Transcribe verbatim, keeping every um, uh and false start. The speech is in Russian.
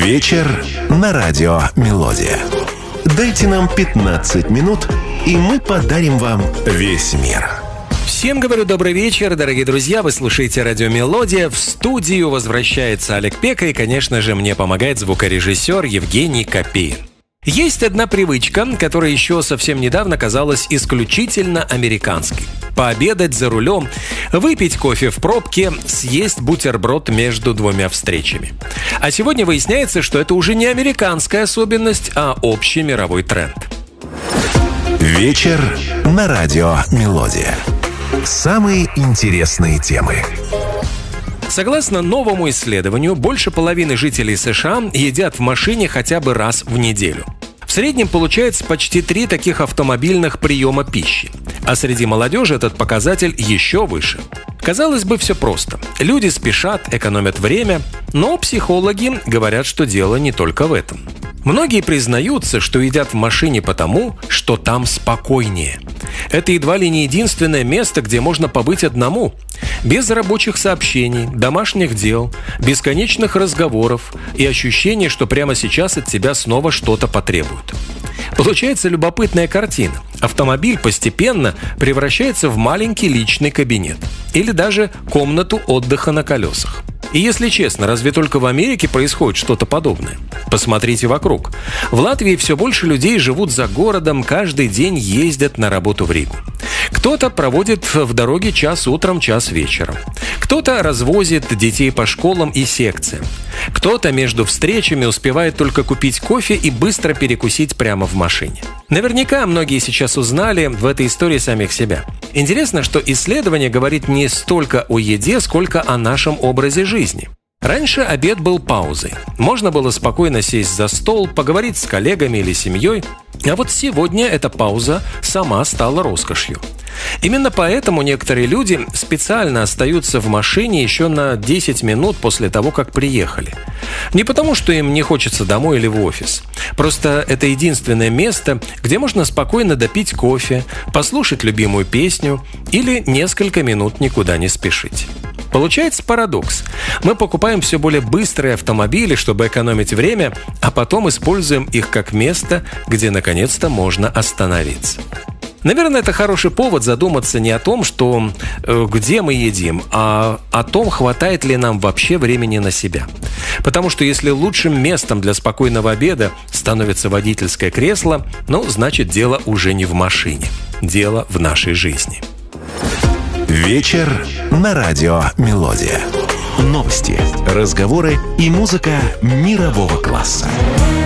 Вечер на радио «Мелодия». Дайте нам пятнадцать минут, и мы подарим вам весь мир. Всем говорю добрый вечер, дорогие друзья. Вы слушаете радио «Мелодия». В студию возвращается Олег Пека, и, конечно же, мне помогает звукорежиссер Евгений Копеин. Есть одна привычка, которая еще совсем недавно казалась исключительно американской. Пообедать за рулем, выпить кофе в пробке, съесть бутерброд между двумя встречами. А сегодня выясняется, что это уже не американская особенность, а общий мировой тренд. Вечер на радио «Мелодия». Самые интересные темы. Согласно новому исследованию, больше половины жителей США едят в машине хотя бы раз в неделю. В среднем получается почти три таких автомобильных приема пищи. А среди молодежи этот показатель еще выше. Казалось бы, все просто. Люди спешат, экономят время, но психологи говорят, что дело не только в этом. Многие признаются, что едят в машине потому, что там спокойнее. Это едва ли не единственное место, где можно побыть одному. Без рабочих сообщений, домашних дел, бесконечных разговоров и ощущения, что прямо сейчас от тебя снова что-то потребуют. Получается любопытная картина. Автомобиль постепенно превращается в маленький личный кабинет или даже комнату отдыха на колесах. И если честно, разве только в Америке происходит что-то подобное? Посмотрите вокруг. В Латвии все больше людей живут за городом, каждый день ездят на работу в Ригу. Кто-то проводит в дороге час утром, час вечером. Кто-то развозит детей по школам и секциям. Кто-то между встречами успевает только купить кофе и быстро перекусить прямо в машине. Наверняка многие сейчас узнали в этой истории самих себя. Интересно, что исследование говорит не столько о еде, сколько о нашем образе жизни. Раньше обед был паузой. Можно было спокойно сесть за стол, поговорить с коллегами или семьей. А вот сегодня эта пауза сама стала роскошью. Именно поэтому некоторые люди специально остаются в машине еще на десять минут после того, как приехали. Не потому, что им не хочется домой или в офис. Просто это единственное место, где можно спокойно допить кофе, послушать любимую песню или несколько минут никуда не спешить. Получается парадокс. Мы покупаем все более быстрые автомобили, чтобы экономить время, а потом используем их как место, где наконец-то можно остановиться. Наверное, это хороший повод задуматься не о том, что, э, где мы едим, а о том, хватает ли нам вообще времени на себя. Потому что если лучшим местом для спокойного обеда становится водительское кресло, ну, значит, дело уже не в машине. Дело в нашей жизни. Вечер на радио «Мелодия». Новости, разговоры и музыка мирового класса.